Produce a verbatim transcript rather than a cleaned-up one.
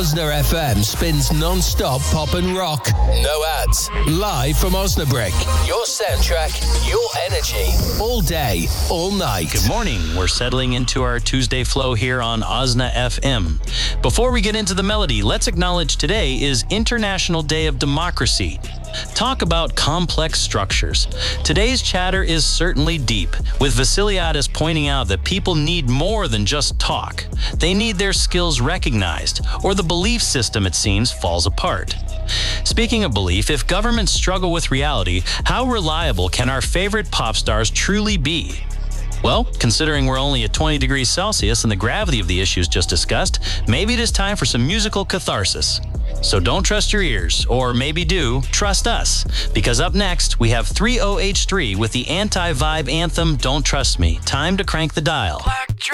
Osna F M spins non-stop pop and rock. No ads. Live from Osnabrück. Your soundtrack, your energy. All day, all night. Good morning. We're settling into our Tuesday flow here on Osna F M. Before we get into the melody, let's acknowledge today is International Day of Democracy. Talk about complex structures. Today's chatter is certainly deep, with Vasiliadis pointing out that people need more than just talk. They need their skills recognized, or the belief system, it seems, falls apart. Speaking of belief, if governments struggle with reality, how reliable can our favorite pop stars truly be? Well, considering we're only at twenty degrees Celsius and the gravity of the issues just discussed, maybe it is time for some musical catharsis. So don't trust your ears, or maybe do, trust us. Because up next, we have three oh H three with the anti-vibe anthem, Don't Trust Me. Time to crank the dial.